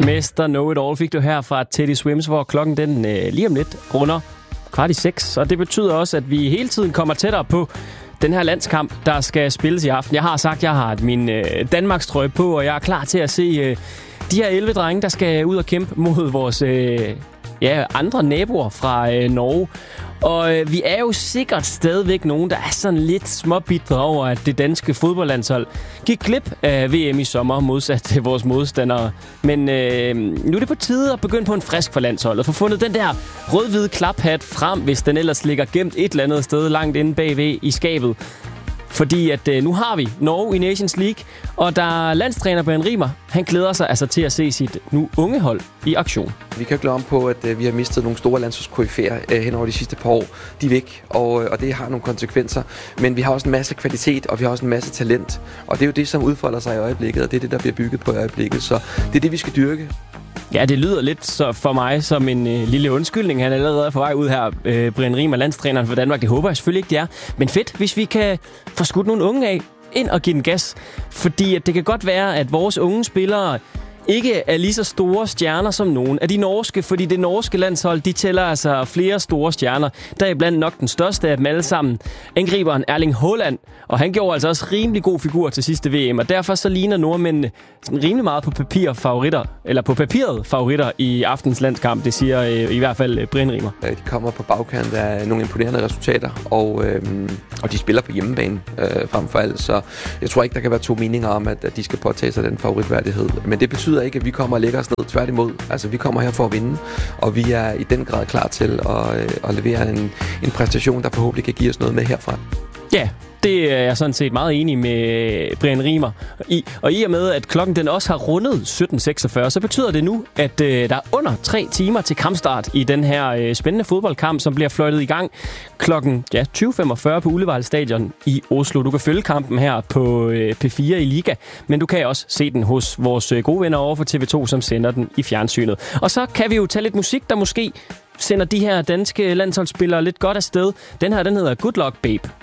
Mester Know It All fik du her fra Teddy Swims, hvor klokken den lige om lidt runder 5:15. Og det betyder også, at vi hele tiden kommer tættere på den her landskamp, der skal spilles i aften. Jeg har sagt, at jeg har min Danmarks trøje på, og jeg er klar til at se de her 11 drenge, der skal ud og kæmpe mod vores andre naboer fra Norge. Og vi er jo sikkert stadigvæk nogen, der er sådan lidt småbitre over, at det danske fodboldlandshold gik glip af VM i sommer, modsat til vores modstandere. Men nu er det på tide at begynde på en frisk for landsholdet. Få fundet den der rød-hvide klaphat frem, hvis den ellers ligger gemt et eller andet sted langt inde bagved i skabet. Fordi at nu har vi Norge i Nations League, og der landstræner Brian Riemer, han glæder sig altså til at se sit nu unge hold i aktion. Vi kan jo glemme på, at vi har mistet nogle store landsholdskoryfæer hen over de sidste par år. De er væk, og det har nogle konsekvenser. Men vi har også en masse kvalitet, og vi har også en masse talent. Og det er jo det, som udfolder sig i øjeblikket, og det er det, der bliver bygget på i øjeblikket. Så det er det, vi skal dyrke. Ja, det lyder lidt så for mig som en lille undskyldning. Han er allerede på vej ud her, Brian Riemer, landstræneren for Danmark. Det håber jeg selvfølgelig ikke, det er. Men fedt, hvis vi kan få skudt nogle unge af ind og give den gas. Fordi at det kan godt være, at vores unge spillere ikke er lige så store stjerner som nogen af de norske, fordi det norske landshold, de tæller altså flere store stjerner. Der er blandt nok den største af dem alle sammen, angriberen Erling Haaland, og han gjorde altså også rimelig god figur til sidste VM, og derfor så ligner nordmændene rimelig meget på papiret favoritter i aftens landskamp, det siger i hvert fald Brian Riemer. De kommer på bagkant af nogle imponerende resultater, og de spiller på hjemmebane frem for alt, så jeg tror ikke, der kan være to meninger om, at de skal påtage sig den favoritværdighed. Men det betyder ikke, at vi kommer og lægger os ned. Tværtimod. Altså, vi kommer her for at vinde, og vi er i den grad klar til at levere en præstation, der forhåbentlig kan give os noget med herfra. Ja, det er jeg sådan set meget enig med Brian Riemer i. Og i og med, at klokken den også har rundet 17.46, så betyder det nu, at der er under 3 timer til kampstart i den her spændende fodboldkamp, som bliver fløjtet i gang klokken 20.45 på Ullevål Stadion i Oslo. Du kan følge kampen her på P4 i Liga, men du kan også se den hos vores gode venner over for TV2, som sender den i fjernsynet. Og så kan vi jo tage lidt musik, der måske sender de her danske landsholdsspillere lidt godt afsted. Den her, den hedder Good Luck Babe.